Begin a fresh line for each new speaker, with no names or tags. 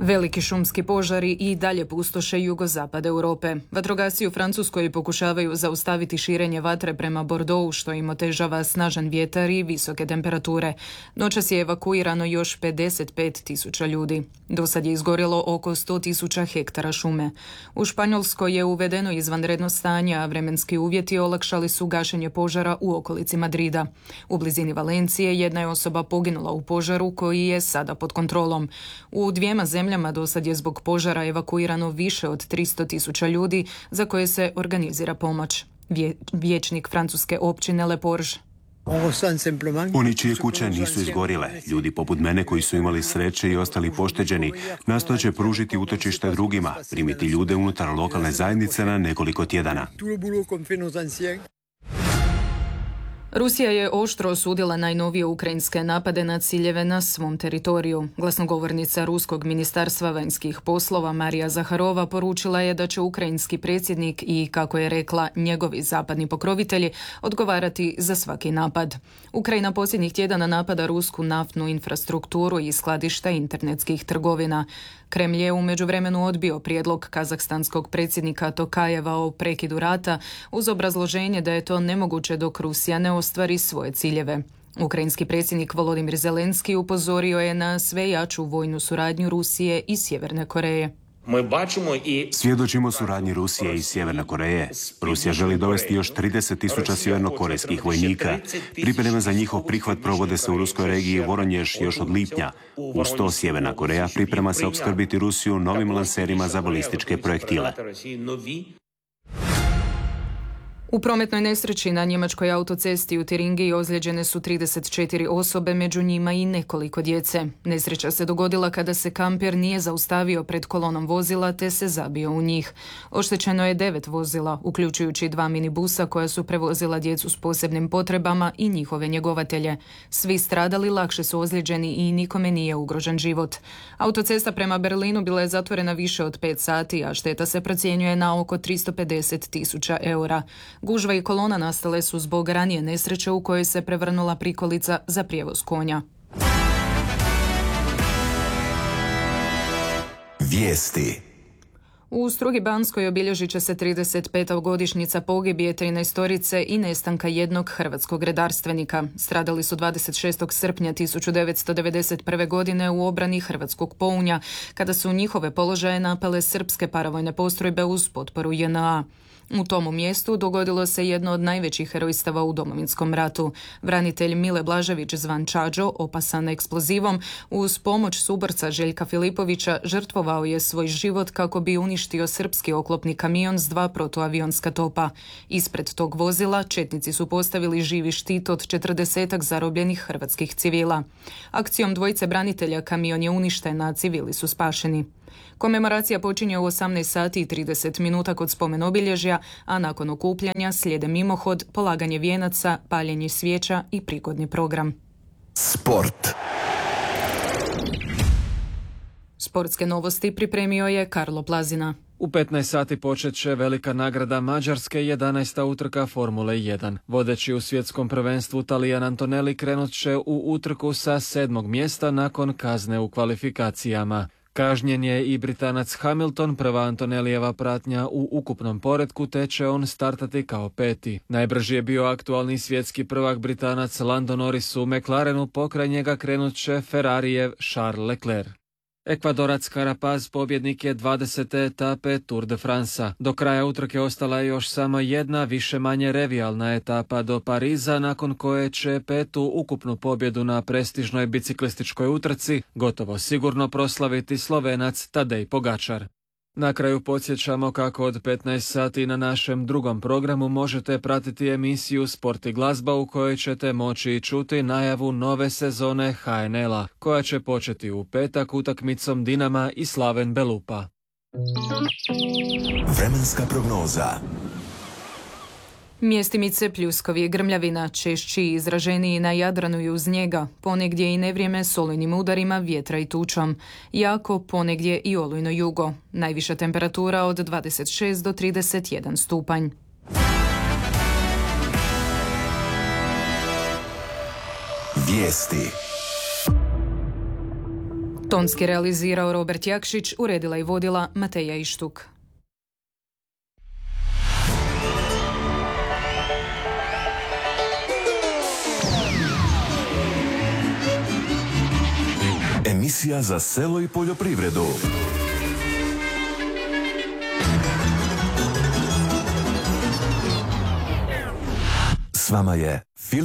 Veliki šumski požari i dalje pustoše jugozapad Europe. Vatrogasci u Francuskoj pokušavaju zaustaviti širenje vatre prema Bordeauxu, što im otežava snažan vjetar i visoke temperature. Noćas je evakuirano još 55.000 ljudi. Dosad je izgorjelo oko 100.000 hektara šume. U Španjolskoj je uvedeno izvanredno stanje, a vremenski uvjeti olakšali su gašenje požara u okolici Madrida. U blizini Valencije jedna je osoba poginula u požaru koji je sada pod kontrolom. U dvijema zemljama dosad je zbog požara evakuirano više od 300.000 ljudi za koje se organizira pomoć. Vijećnik francuske općine Le Porge.
Oni čije kuće nisu izgorjele, ljudi poput mene koji su imali sreće i ostali pošteđeni, nastojat će pružiti utočište drugima, primiti ljude unutar lokalne zajednice na nekoliko tjedana.
Rusija je oštro osudila najnovije ukrajinske napade na ciljeve na svom teritoriju. Glasnogovornica Ruskog ministarstva vanjskih poslova Marija Zaharova poručila je da će ukrajinski predsjednik i, kako je rekla, njegovi zapadni pokrovitelji odgovarati za svaki napad. Ukrajina posljednjih tjedana napada rusku naftnu infrastrukturu i skladišta internetskih trgovina. Kremlj je u međuvremenu odbio prijedlog kazahstanskog predsjednika Tokajeva o prekidu rata uz obrazloženje da je to nemoguće dok Rusija ne ostvari svoje ciljeve. Ukrajinski predsjednik Volodimir Zelenski upozorio je na sve jaču vojnu suradnju Rusije i Sjeverne Koreje.
Svjedočimo suradnji Rusije i Sjeverne Koreje. Rusija želi dovesti još 30.000 sjevernokorejskih vojnika. Pripreme za njihov prihvat provode se u ruskoj regiji Voronjež još od lipnja. Uz to Sjeverna Koreja priprema se opskrbiti Rusiju novim lanserima za balističke projektile.
U prometnoj nesreći na njemačkoj autocesti u Tiringiji ozlijeđene su 34 osobe, među njima i nekoliko djece. Nesreća se dogodila kada se kamper nije zaustavio pred kolonom vozila te se zabio u njih. Oštećeno je 9 vozila, uključujući 2 minibusa koja su prevozila djecu s posebnim potrebama i njihove njegovatelje. Svi stradali lakše su ozlijeđeni i nikome nije ugrožen život. Autocesta prema Berlinu bila je zatvorena više od 5 sati, a šteta se procjenjuje na oko 350.000 eura. Gužva i kolona nastale su zbog ranije nesreće u kojoj se prevrnula prikolica za prijevoz konja.
Vijesti.
U Strugi Banskoj obilježit će se 35. godišnjica pogibije 13 i nestanka jednog hrvatskog redarstvenika. Stradali su 26. srpnja 1991. godine u obrani hrvatskog Pounja, kada su njihove položaje napale srpske paravojne postrojbe uz potporu JNA. U tomu mjestu dogodilo se jedno od najvećih herojstava u Domovinskom ratu. Branitelj Mile Blažević, zvan Čađo, opasan eksplozivom, uz pomoć suborca Željka Filipovića žrtvovao je svoj život kako bi uništio srpski oklopni kamion s 2 protuavionska topa. Ispred tog vozila četnici su postavili živi štit od 40 zarobljenih hrvatskih civila. Akcijom dvojice branitelja kamion je uništen, a civili su spašeni. Komemoracija počinje u 18 sati i 30 minuta kod spomen obilježja, a nakon okupljanja slijede mimohod, polaganje vijenaca, paljenje svijeća i prigodni program.
Sport.
Sportske novosti pripremio je Karlo Plazina.
U 15 sati počet će velika nagrada Mađarske, 11. utrka Formule 1. Vodeći u svjetskom prvenstvu Talijan Antonelli krenut će u utrku sa 7. mjesta nakon kazne u kvalifikacijama. Kažnjen je i Britanac Hamilton, prva Antonellijeva pratnja u ukupnom poretku, te će on startati kao 5. Najbrži je bio aktualni svjetski prvak Britanac Lando Norris u McLarenu, pokraj njega krenut će Ferrarijev Charles Leclerc. Ekvadorac Carapaz pobjednik je 20. etape Tour de France. Do kraja utrke ostala je još samo jedna više-manje revijalna etapa do Pariza, nakon koje će 5. ukupnu pobjedu na prestižnoj biciklističkoj utrci gotovo sigurno proslaviti Slovenac Tadej Pogačar. Na kraju podsjećamo kako od 15 sati na našem drugom programu možete pratiti emisiju Sport i glazba, u kojoj ćete moći čuti najavu nove sezone HNL-a, koja će početi u petak utakmicom Dinama i Slaven Belupa.
Vremenska prognoza.
Mjestimice, pljuskovi i grmljavina, češći i izraženiji na Jadranu i uz njega, ponegdje i nevrijeme s olujnim udarima, vjetra i tučom. Jako ponegdje i olujno jugo. Najviša temperatura od 26 do 31 stupanj.
Vijesti.
Tonski realizirao Robert Jakšić, uredila i vodila Mateja Ištuk.
Emisija za selo i poljoprivredu. S vama je